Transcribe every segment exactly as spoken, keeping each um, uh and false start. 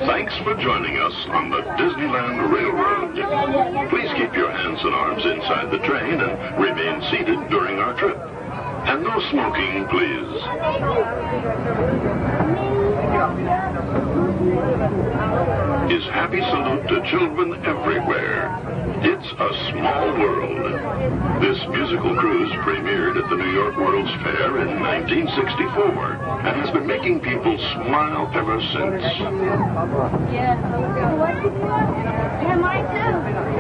Thanks for joining us on the Disneyland Railroad. Please keep your hands and arms inside the train and remain seated during our trip. And no smoking, please. His happy salute to children everywhere. It's a small world. This musical cruise premiered at the New York World's Fair in nineteen sixty-four and has been making people smile ever since. Yeah. Yeah, mine too.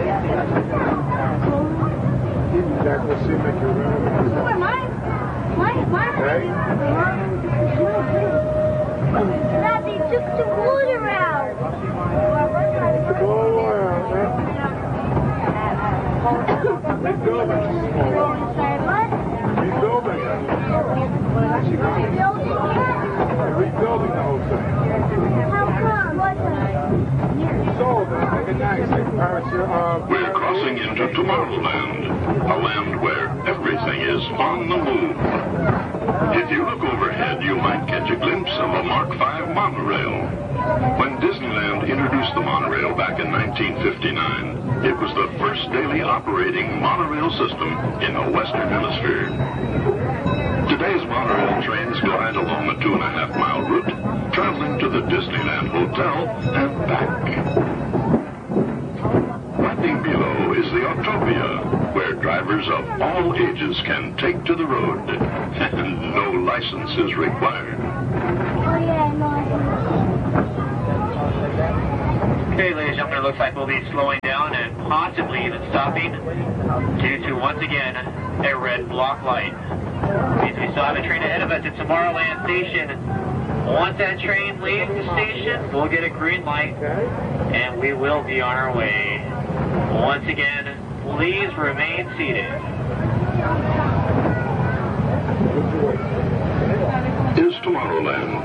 Where mine? Mine, mine. Dad, they took the water out. Rebuilding. Rebuilding the whole thing. How come? Sold it. Make it nice. Like parents, uh, We're crossing into Tomorrowland, a land where everything is on the move. If you look overhead, you might catch a glimpse of a Mark five monorail. When Disneyland introduced the monorail back in nineteen fifty-nine, it was the first daily operating monorail system in the Western Hemisphere. Today's monorail trains glide along a two and a half mile route, traveling to the Disneyland Hotel and back. Right below is the Autopia, where drivers of all ages can take to the road, and no license is required. Oh, yeah, no. Okay, ladies and gentlemen, it looks like we'll be slowing down and possibly even stopping due to, once again, a red block light. Means we still have a train ahead of us at Tomorrowland Station. Once that train leaves the station, we'll get a green light, and we will be on our way. Once again, please remain seated. Is Tomorrowland.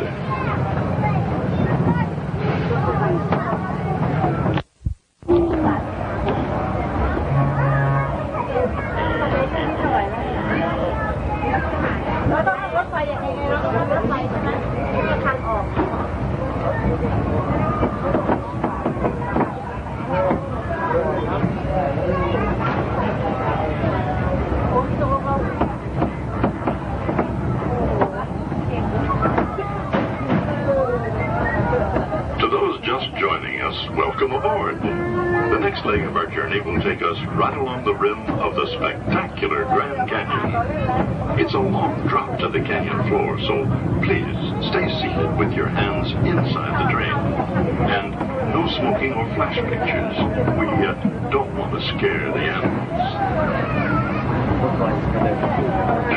Welcome aboard. The next leg of our journey will take us right along the rim of the spectacular Grand Canyon. It's a long drop to the canyon floor, so please stay seated with your hands inside the train. And no smoking or flash pictures. We uh, don't want to scare the animals.